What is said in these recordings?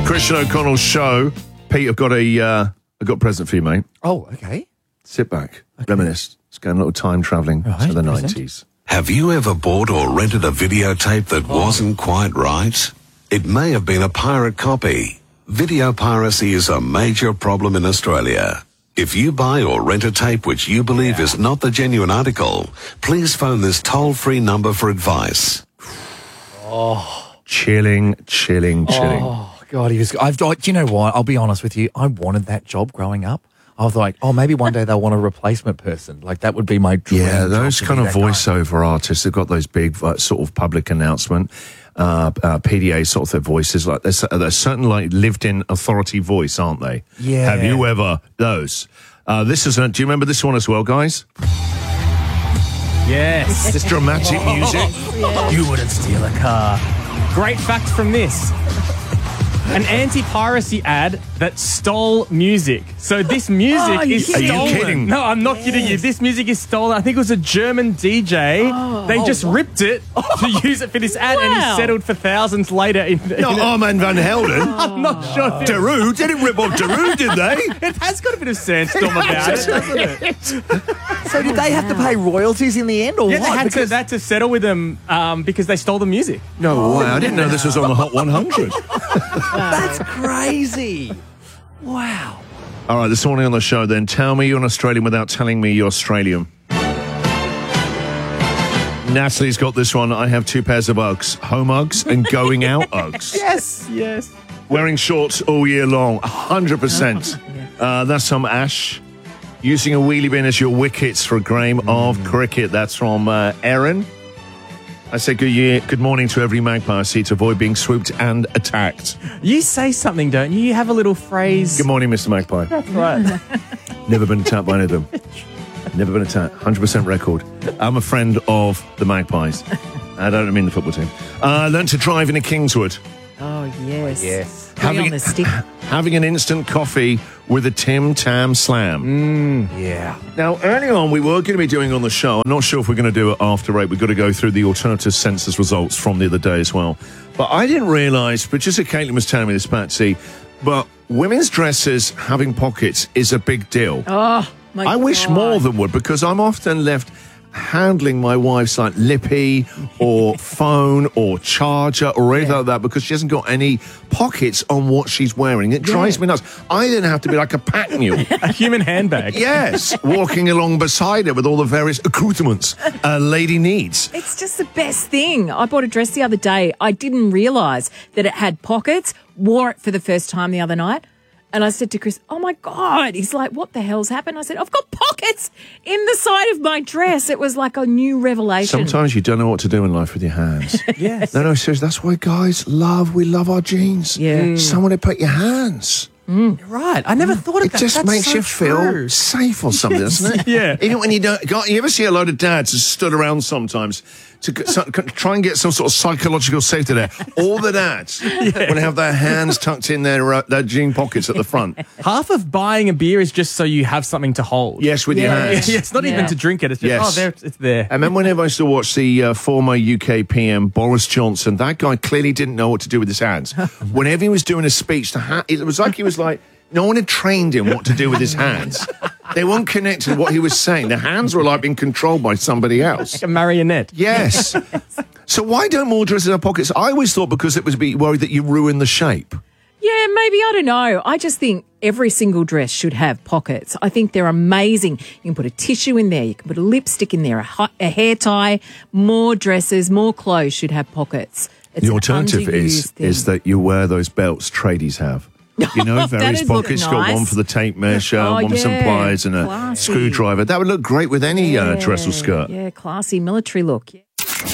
Christian O'Connell show. Pete, I've got a present for you, mate. Oh, okay. Sit back, reminisce. Let's go a little time travelling to the 90s. Have you ever bought or rented a videotape that wasn't quite right? It may have been a pirate copy. Video piracy is a major problem in Australia. If you buy or rent a tape which you believe is not the genuine article, please phone this toll-free number for advice. Chilling. Oh, God, do you know what? I'll be honest with you. I wanted that job growing up. I was like, maybe one day they'll want a replacement person. Like, that would be my dream. Yeah, those job kind of to be that voiceover artists, they've got those big sort of public announcement, PDA sort of voices. Like, they're certain, like, lived-in authority voice, aren't they? Yeah. Have you ever those? Do you remember this one as well, guys? Yes. This dramatic music. You wouldn't steal a car. Great fact from this. An anti-piracy ad that stole music. So this music is Are stolen. you kidding? No, I'm not kidding you. This music is stolen. I think it was a German DJ. They just ripped it to use it for this ad, and he settled for thousands later. Not Armand Van Helden. I'm not sure. Darude. They didn't rip off Darude, did they? It has got a bit of sandstorm about it, doesn't it? So did they have to pay royalties in the end, or Yeah, what? they had to settle with them because they stole the music. No way. I didn't know this was on the Hot 100. That's crazy. Wow. All right, this morning on the show, then, tell me you're an Australian without telling me you're Australian. Natalie's got this one. I have two pairs of Uggs. Home Uggs and going out Uggs. Yes. Wearing shorts all year long. 100%. That's from Ash. Using a wheelie bin as your wickets for a game of cricket. That's from Erin. I say good morning to every magpie I see to avoid being swooped and attacked. You say something, don't you? You have a little phrase. Good morning, Mr. Magpie. That's right. Never been attacked by any of them. Never been attacked. 100% record. I'm a friend of the Magpies. I don't mean the football team. Learned to drive in a Kingswood. Oh, yes. Yes. Having on the stick. Having an instant coffee with a Tim Tam Slam. Yeah. Now, early on, we were going to be doing on the show. I'm not sure if we're going to do it after 8. We've got to go through the alternative census results from the other day as well. But I didn't realise, Producer Caitlin was telling me this, Patsy, but women's dresses having pockets is a big deal. Oh, my God. I wish more of them would, because I'm often left handling my wife's like lippy or phone or charger or anything like that because she hasn't got any pockets on what she's wearing. It drives me nuts. I then have to be like a pack mule. A human handbag. Yes, walking along beside her with all the various accoutrements a lady needs. It's just the best thing. I bought a dress the other day. I didn't realise that it had pockets. Wore it for the first time the other night. And I said to Chris, oh, my God. He's like, what the hell's happened? I said, I've got pockets in the side of my dress. It was like a new revelation. Sometimes you don't know what to do in life with your hands. Yes. No, seriously, that's why guys we love our jeans. Yeah. Someone to put your hands. Right. I never thought of It that. just That's makes so you feel true. safe or something, doesn't it? Yeah. Even when you don't... You ever see a load of dads who stood around sometimes to try and get some sort of psychological safety there? All the dads will have their hands tucked in their jean pockets at the front. Half of buying a beer is just so you have something to hold. Yes, with your hands. It's not even to drink it. It's just, Yes. it's there. I remember whenever I used to watch the former UK PM, Boris Johnson, that guy clearly didn't know what to do with his hands. Whenever he was doing a speech, it was like he was like, no one had trained him what to do with his hands. They weren't connected to what he was saying. The hands were like being controlled by somebody else. Like a marionette. Yes. So why don't more dresses have pockets? I always thought because it was be worried that you ruin the shape. Yeah, maybe. I don't know. I just think every single dress should have pockets. I think they're amazing. You can put a tissue in there. You can put a lipstick in there, a hair tie. More dresses, more clothes should have pockets. It's The an alternative underused thing. is that you wear those belts tradies have. You know, various That'd look pockets. You've got nice. one for the tape measure, one for some yeah. pliers and a Classy. screwdriver. That would look great with any dress or skirt. Yeah, classy military look. Yeah.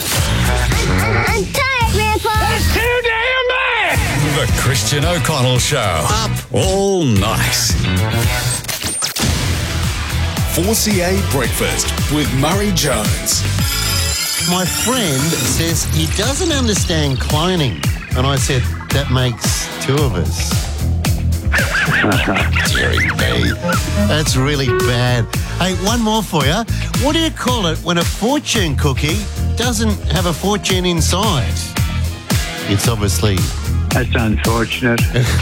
I'm tired, Grandpa. Too damn bad! The Christian O'Connell Show. Up all night. 4CA Breakfast with Murray Jones. My friend says he doesn't understand cloning. And I said, that makes two of us. Deary me. That's really bad. Hey, one more for you. What do you call it when a fortune cookie doesn't have a fortune inside? It's obviously That's unfortunate.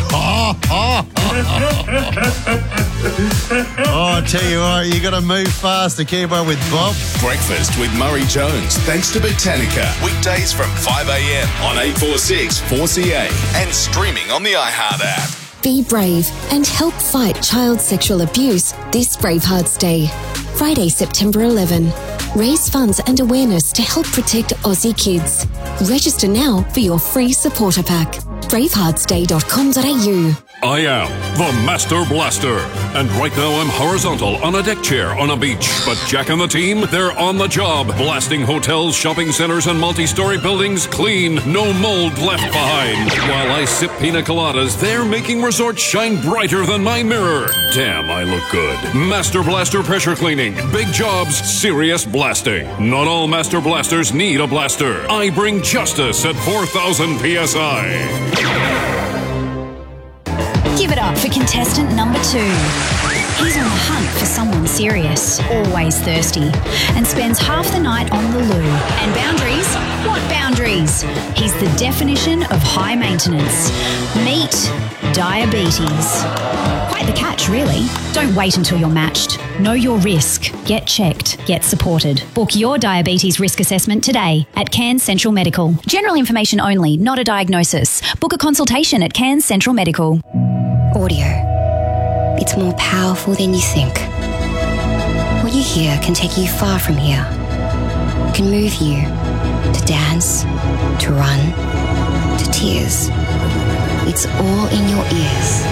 Oh, I tell you what, you got to move fast to keep up with Bob. Breakfast with Murray Jones, thanks to Botanica. Weekdays from 5 a.m. on 846 4CA and streaming on the iHeart app. Be brave and help fight child sexual abuse this Bravehearts Day. Friday, September 11. Raise funds and awareness to help protect Aussie kids. Register now for your free supporter pack. braveheartsday.com.au. I am the Master Blaster, and right now I'm horizontal on a deck chair on a beach. But Jack and the team, they're on the job, blasting hotels, shopping centres and multi-story buildings clean, no mold left behind. While I sip pina coladas, they're making resorts shine brighter than my mirror. Damn, I look good. Master Blaster pressure cleaning, big jobs, serious blasting. Not all Master Blasters need a blaster. I bring justice at 4,000 PSI. Give it up for contestant number 2. He's on the hunt for someone serious, always thirsty, and spends half the night on the loo. And boundaries? What boundaries? He's the definition of high maintenance. Meet diabetes. Quite the catch, really. Don't wait until you're matched. Know your risk. Get checked. Get supported. Book your diabetes risk assessment today at Cairns Central Medical. General information only, not a diagnosis. Book a consultation at Cairns Central Medical. Audio. It's more powerful than you think. What you hear can take you far from here. It can move you to dance, to run, to tears. It's all in your ears.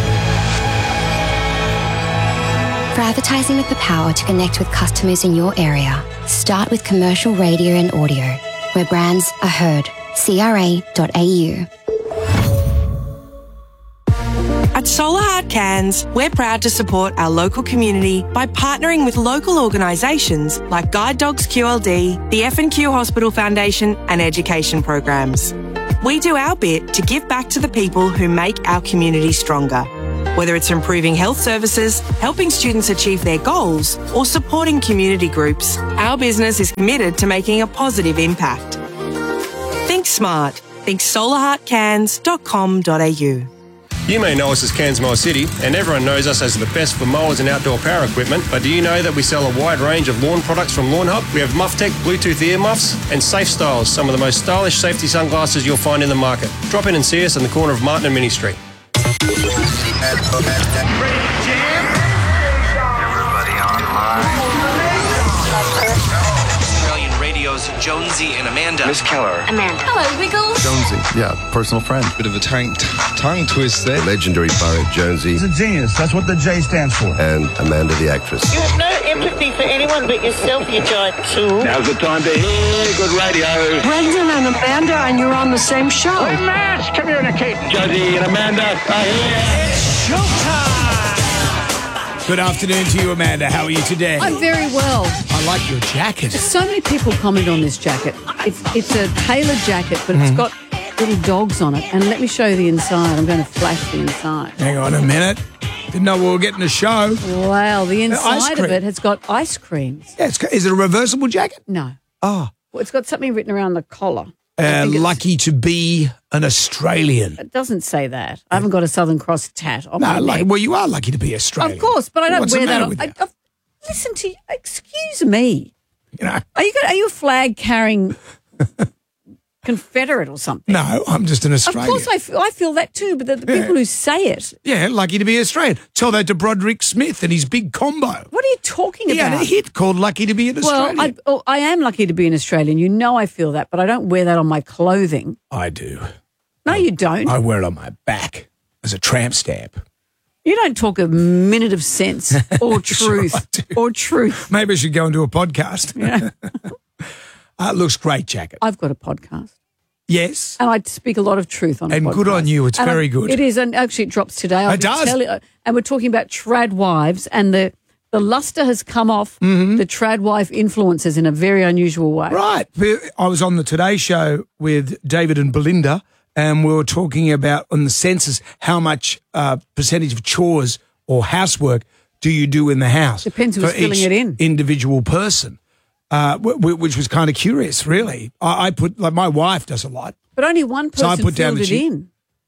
For advertising with the power to connect with customers in your area, start with commercial radio and audio, where brands are heard. CRA.au. At Solar Heart Cairns, we're proud to support our local community by partnering with local organisations like Guide Dogs QLD, the F&Q Hospital Foundation and education programs. We do our bit to give back to the people who make our community stronger. Whether it's improving health services, helping students achieve their goals, or supporting community groups, our business is committed to making a positive impact. Think smart. Think solarheartcairns.com.au. You may know us as Cairns Mower City, and everyone knows us as the best for mowers and outdoor power equipment, but do you know that we sell a wide range of lawn products from Lawn Hub? We have MuffTech Bluetooth ear muffs and Safe Styles, some of the most stylish safety sunglasses you'll find in the market. Drop in and see us on the corner of Martin and Mini Street. Jonesy and Amanda. Miss Keller. Amanda. Hello, Wiggles. Jonesy, yeah, personal friend. Bit of a tongue twist there. The legendary pirate Jonesy. He's a genius. That's what the J stands for. And Amanda the actress. You have no empathy for anyone but yourself, you giant tool. Now's the time to hear good radio. Brendan and Amanda, and you're on the same show. We're mass communicating. Jonesy and Amanda are here. It's showtime. Good afternoon to you, Amanda. How are you today? I'm very well. I like your jacket. So many people comment on this jacket. It's a tailored jacket, but it's got little dogs on it. And let me show you the inside. I'm going to flash the inside. Hang on a minute. Didn't know we were getting a show. Wow, the inside of it has got ice creams. Yeah, is it a reversible jacket? No. Oh. Well, it's got something written around the collar. Lucky to be an Australian. It doesn't say that. I haven't got a Southern Cross tat on my neck. neck. Well, you are lucky to be Australian. Of course, but I don't wear that. Listen to you. Excuse me. You know, are you a flag carrying Confederate or something? No, I'm just an Australian. Of course, I feel that too. But the people who say it, lucky to be Australian. Tell that to Broderick Smith and his big combo. What are you talking about? He had a hit called "Lucky to Be an Australian." Well, I am lucky to be an Australian. You know, I feel that, but I don't wear that on my clothing. I do. No, you don't. I wear it on my back as a tramp stamp. You don't talk a minute of sense or truth or truth. Maybe I should go and do a podcast. Yeah. It looks great, jacket. I've got a podcast. Yes. And I speak a lot of truth on a podcast. And good on you. It's very good. It is. And actually, it drops today. It does. And we're talking about trad wives, and the luster has come off the trad wife influences in a very unusual way. Right. I was on the Today Show with David and Belinda, and we were talking about on the census how much percentage of chores or housework do you do in the house. Depends who's filling it in. Individual person. Which was kind of curious, really. I put, like, my wife does a lot. But only one person filled it in.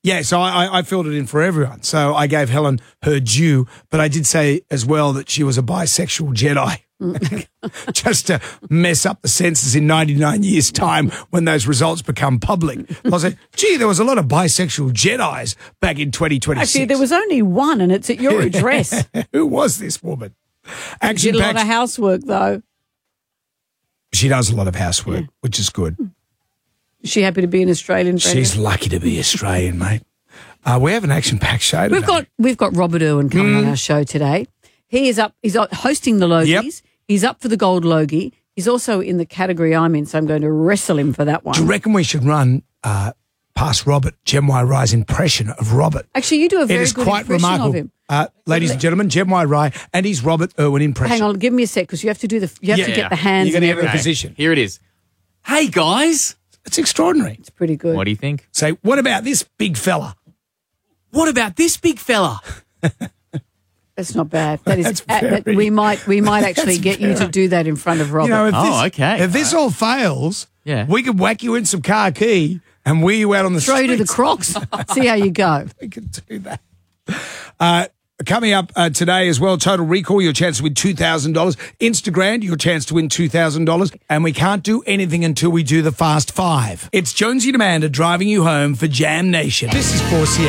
Yeah, so I filled it in for everyone. So I gave Helen her due, but I did say as well that she was a bisexual Jedi. Just to mess up the census in 99 years' time when those results become public. I said, gee, there was a lot of bisexual Jedis back in 2026. Actually, there was only one, and it's at your address. Who was this woman? She did a lot of housework, though. She does a lot of housework, which is good. Is she happy to be an Australian? She's lucky to be Australian, mate. We have an action-packed show today. We've got Robert Irwin coming on our show today. He is up. He's hosting the Logies. Yep. He's up for the Gold Logie. He's also in the category I'm in, so I'm going to wrestle him for that one. Do you reckon we should run past Robert, Gem Y Rye's impression of Robert? Actually, you do a very it is good quite impression remarkable. of him. Ladies and gentlemen, Gem Y Rye and his Robert Irwin impression. Hang on, give me a sec because you have to do the. You have to get the hands. You're going to and have a everything. position. Here it is. Hey, guys. It's extraordinary. It's pretty good. What do you think? Say, what about this big fella? What about this big fella? That's not bad. That is. That's very- we might actually get you to do that in front of Robert. You know, if this all fails, Yeah. we could whack you in some car key and wheel you out on the Throw streets. you to the Crocs. See how you go. We could do that. Coming up today as well, Total Recall, your chance to win $2,000. Instagram, your chance to win $2,000. And we can't do anything until we do the Fast Five. It's Jonesy and Amanda driving you home for Jam Nation. This is 4CA.